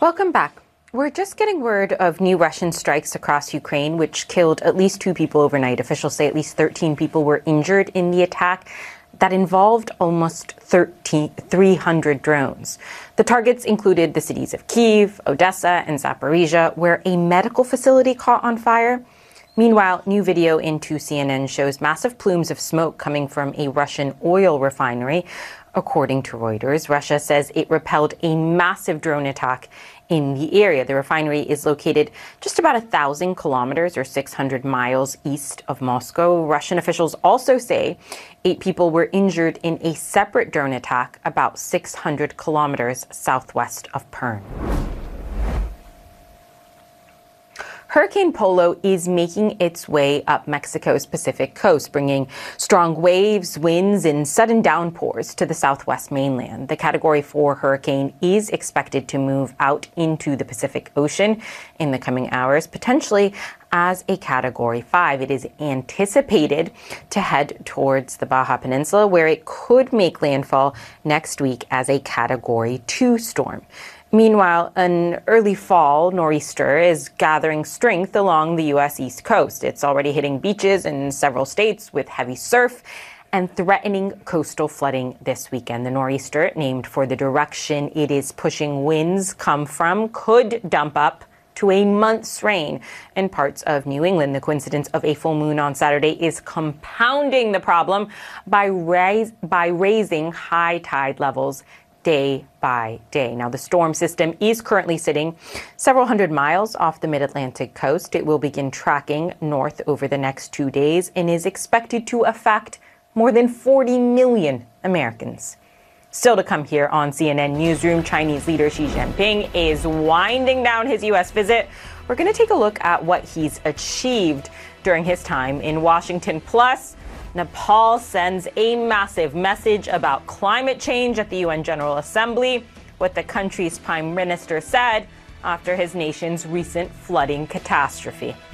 Welcome back. We're just getting word of new Russian strikes across Ukraine, which killed at least 2 people overnight. Officials say at least 13 people were injured in the attack that involved almost 300 drones. The targets included the cities of Kyiv, Odessa, and Zaporizhia, where a medical facility caught on fire. Meanwhile, new video into CNN shows massive plumes of smoke coming from a Russian oil refinery. According to Reuters, Russia says it repelled a massive drone attack in the area. The refinery is located just about 1,000 kilometers or 600 miles east of Moscow. Russian officials also say 8 people were injured in a separate drone attack about 600 kilometers southwest of Perm. Hurricane Polo is making its way up Mexico's Pacific coast, bringing strong waves, winds, and sudden downpours to the southwest mainland. The Category 4 hurricane is expected to move out into the Pacific Ocean in the coming hours, potentially as a Category 5. It is anticipated to head towards the Baja Peninsula, where it could make landfall next week as a Category 2 storm. Meanwhile, an early fall nor'easter is gathering strength along the U.S. East Coast. It's already hitting beaches in several states with heavy surf and threatening coastal flooding this weekend. The nor'easter, named for the direction it is pushing winds come from, could dump up to a month's rain in parts of New England. The coincidence of a full moon on Saturday is compounding the problem by raising high tide levels day by day. Now, the storm system is currently sitting several hundred miles off the mid-Atlantic coast. It will begin tracking north over the next 2 days and is expected to affect more than 40 million Americans. Still to come here on CNN Newsroom, Chinese leader Xi Jinping is winding down his U.S. visit. We're going to take a look at what he's achieved during his time in Washington. Plus, Nepal sends a massive message about climate change at the UN General Assembly, what the country's prime minister said after his nation's recent flooding catastrophe.